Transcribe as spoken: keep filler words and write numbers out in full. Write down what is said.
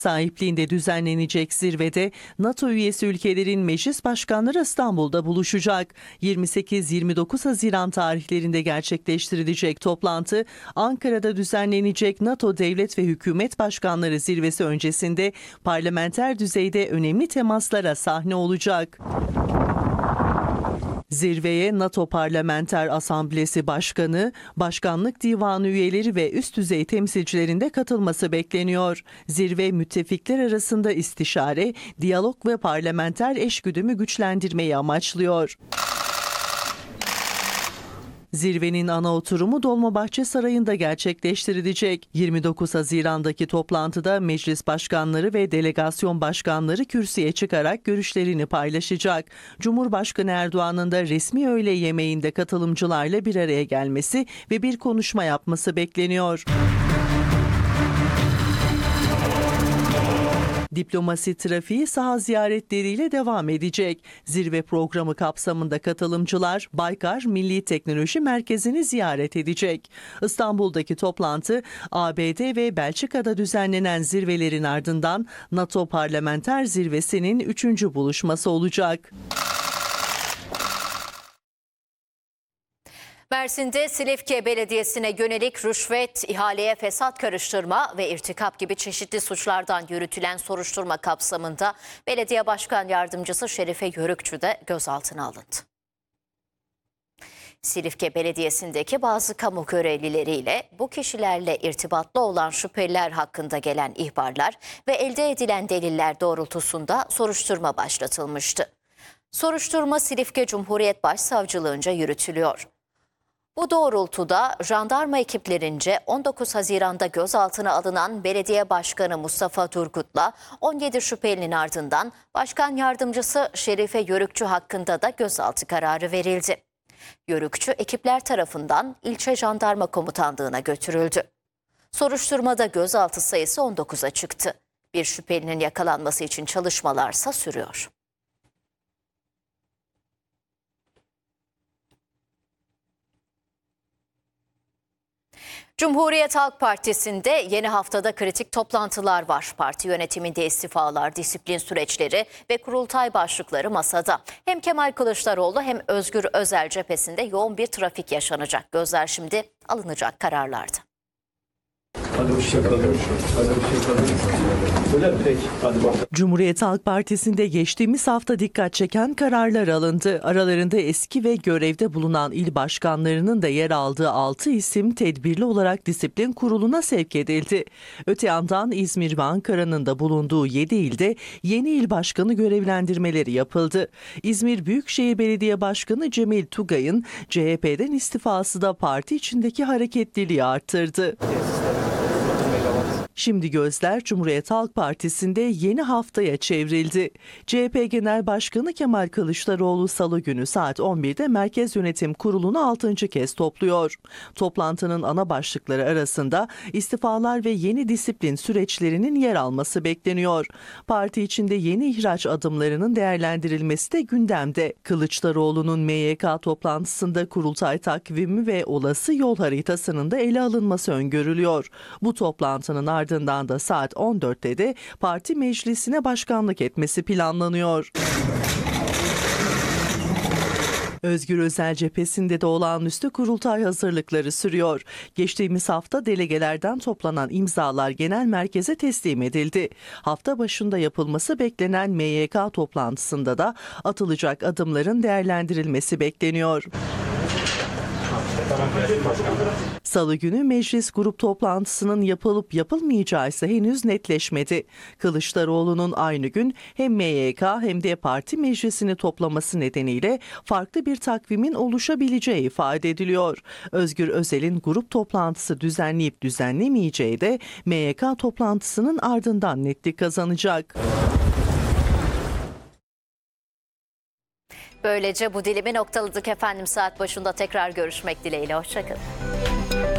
sahipliğinde düzenlenecek zirvede NATO üyesi ülkelerin meclis başkanları İstanbul'da buluşacak. yirmi sekiz yirmi dokuz Haziran tarihlerinde gerçekleştirilecek toplantı Ankara'da düzenlenecek NATO Devlet ve Hükümet Başkanları Zirvesi öncesinde parlamenter düzeyde önemli temaslara sahne olacak. Zirveye NATO Parlamenter Asamblesi Başkanı, Başkanlık Divanı üyeleri ve üst düzey temsilcilerin de katılması bekleniyor. Zirve müttefikler arasında istişare, diyalog ve parlamenter eşgüdümü güçlendirmeyi amaçlıyor. Zirvenin ana oturumu Dolmabahçe Sarayı'nda gerçekleştirilecek. yirmi dokuz Haziran'daki toplantıda meclis başkanları ve delegasyon başkanları kürsüye çıkarak görüşlerini paylaşacak. Cumhurbaşkanı Erdoğan'ın da resmi öğle yemeğinde katılımcılarla bir araya gelmesi ve bir konuşma yapması bekleniyor. Diplomasi trafiği saha ziyaretleriyle devam edecek. Zirve programı kapsamında katılımcılar Baykar Milli Teknoloji Merkezi'ni ziyaret edecek. İstanbul'daki toplantı A B D ve Belçika'da düzenlenen zirvelerin ardından NATO Parlamenter Zirvesi'nin üçüncü buluşması olacak. Mersin'de Silifke Belediyesi'ne yönelik rüşvet, ihaleye fesat karıştırma ve irtikap gibi çeşitli suçlardan yürütülen soruşturma kapsamında Belediye Başkan Yardımcısı Şerife Yörükçü de gözaltına alındı. Silifke Belediyesi'ndeki bazı kamu görevlileriyle bu kişilerle irtibatlı olan şüpheliler hakkında gelen ihbarlar ve elde edilen deliller doğrultusunda soruşturma başlatılmıştı. Soruşturma Silifke Cumhuriyet Başsavcılığınca yürütülüyor. Bu doğrultuda jandarma ekiplerince on dokuz Haziran'da gözaltına alınan Belediye Başkanı Mustafa Turgut'la on yedi şüphelinin ardından Başkan Yardımcısı Şerife Yörükçü hakkında da gözaltı kararı verildi. Yörükçü ekipler tarafından ilçe jandarma komutandığına götürüldü. Soruşturmada gözaltı sayısı on dokuza çıktı. Bir şüphelinin yakalanması için çalışmalarsa sürüyor. Cumhuriyet Halk Partisi'nde yeni haftada kritik toplantılar var. Parti yönetiminde istifalar, disiplin süreçleri ve kurultay başlıkları masada. Hem Kemal Kılıçdaroğlu hem Özgür Özel cephesinde yoğun bir trafik yaşanacak. Gözler şimdi alınacak kararlarda. Hadi hoşçakalın. Hadi hoşçakalın. Öyle mi? Peki. Hadi bakalım. Cumhuriyet Halk Partisi'nde geçtiğimiz hafta dikkat çeken kararlar alındı. Aralarında eski ve görevde bulunan il başkanlarının da yer aldığı altı isim tedbirli olarak disiplin kuruluna sevk edildi. Öte yandan İzmir ve Ankara'nın da bulunduğu yedi ilde yeni il başkanı görevlendirmeleri yapıldı. İzmir Büyükşehir Belediye Başkanı Cemil Tugay'ın C H P'den istifası da parti içindeki hareketliliği arttırdı. Şimdi gözler Cumhuriyet Halk Partisi'nde yeni haftaya çevrildi. C H P Genel Başkanı Kemal Kılıçdaroğlu Salı günü saat on birde Merkez Yönetim Kurulu'nu altıncı kez topluyor. Toplantının ana başlıkları arasında istifalar ve yeni disiplin süreçlerinin yer alması bekleniyor. Parti içinde yeni ihraç adımlarının değerlendirilmesi de gündemde. Kılıçdaroğlu'nun M Y K toplantısında kurultay takvimi ve olası yol haritasının da ele alınması öngörülüyor. Bu toplantının ardından da saat on dörtte de parti meclisine başkanlık etmesi planlanıyor. Özgür Özel cephesinde de olağanüstü kurultay hazırlıkları sürüyor. Geçtiğimiz hafta delegelerden toplanan imzalar genel merkeze teslim edildi. Hafta başında yapılması beklenen M Y K toplantısında da atılacak adımların değerlendirilmesi bekleniyor. Salı günü meclis grup toplantısının yapılıp yapılmayacağı ise henüz netleşmedi. Kılıçdaroğlu'nun aynı gün hem M Y K hem de parti meclisini toplaması nedeniyle farklı bir takvimin oluşabileceği ifade ediliyor. Özgür Özel'in grup toplantısı düzenleyip düzenlemeyeceği de M Y K toplantısının ardından netlik kazanacak. Böylece bu dilimi noktaladık efendim. Saat başında tekrar görüşmek dileğiyle. Hoşçakalın.